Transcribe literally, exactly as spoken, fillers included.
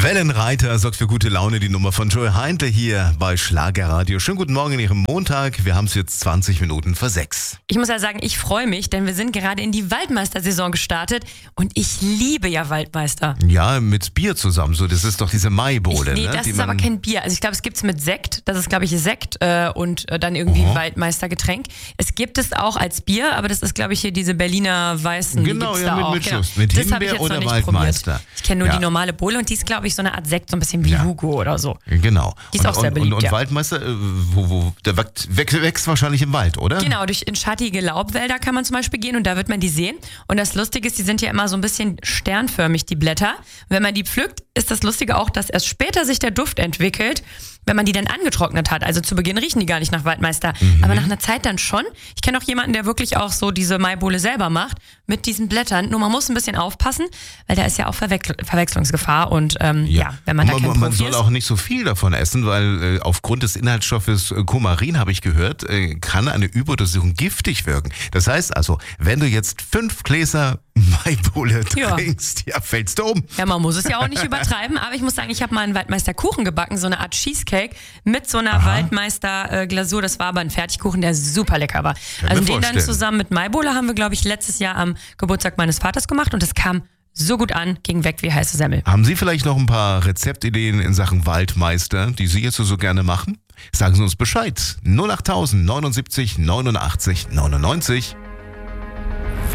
Wellenreiter sorgt für gute Laune, die Nummer von Joey Heindl hier bei Schlagerradio. Schönen guten Morgen in Ihrem Montag. Wir haben es jetzt zwanzig Minuten vor sechs. Ich muss ja sagen, ich freue mich, denn wir sind gerade in die Waldmeistersaison gestartet und ich liebe ja Waldmeister. Ja, mit Bier zusammen. So, das ist doch diese Maibowle. Nee, ne? das die ist man... aber kein Bier. Also ich glaube, es gibt es mit Sekt. Das ist, glaube ich, Sekt äh, und äh, dann irgendwie Aha. Waldmeistergetränk. Es gibt es auch als Bier, aber das ist, glaube ich, hier diese Berliner Weißen. Genau, die gibt's ja, da mit, auch. mit Genau. Schuss. Mit Das habe ich Himbeer jetzt oder noch nicht Waldmeister. probiert. Ich kenne nur Ja. die normale Bowle und die ist, glaube ich, so eine Art Sekt, so ein bisschen wie Ja. Hugo oder so. Genau. Die ist und, auch sehr und, beliebt, Und, und ja. Waldmeister, äh, wo, wo, der wächst, wächst wahrscheinlich im Wald, oder? Genau, durch in schattige Laubwälder kann man zum Beispiel gehen und da wird man die sehen. Und das Lustige ist, die sind ja immer so ein bisschen sternförmig, die Blätter. Wenn man die pflückt, ist das Lustige auch, dass erst später sich der Duft entwickelt, wenn man die dann angetrocknet hat. Also zu Beginn riechen die gar nicht nach Waldmeister, Mhm. aber nach einer Zeit dann schon. Ich kenne auch jemanden, der wirklich auch so diese Maibowle selber macht mit diesen Blättern. Nur man muss ein bisschen aufpassen, weil da ist ja auch Verwechsel- Verwechslungsgefahr und ähm, ja. ja, wenn man da man, kein man Profi soll ist. auch nicht so viel davon essen, weil äh, aufgrund des Inhaltsstoffes äh, Kumarin, habe ich gehört, äh, kann eine Überdosierung giftig wirken. Das heißt also, wenn du jetzt fünf Gläser Maibowle Ja. trinkst, ja, fällst du um. Ja, man muss es ja auch nicht übertreiben, aber ich muss sagen, ich habe mal einen Waldmeister-Kuchen gebacken, so eine Art Cheesecake mit so einer Waldmeister-Glasur. Das war aber ein Fertigkuchen, der super lecker war. Kann also mir den dann vorstellen. zusammen mit Maibowle haben wir, glaube ich, letztes Jahr am Geburtstag meines Vaters gemacht und es kam so gut an, ging weg wie heiße Semmel. Haben Sie vielleicht noch ein paar Rezeptideen in Sachen Waldmeister, die Sie jetzt so gerne machen? Sagen Sie uns Bescheid. null acht neunundsiebzig neunundachtzig neunundneunzig.